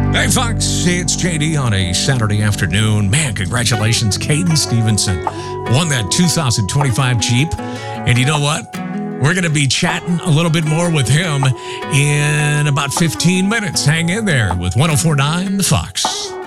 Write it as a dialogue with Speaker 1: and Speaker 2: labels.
Speaker 1: Hey, folks, it's JD on a Saturday afternoon. Man, congratulations, Caden Stevenson won that 2025 Jeep. And you know what? We're going to be chatting a little bit more with him in about 15 minutes. Hang in there with 104.9 The Fox.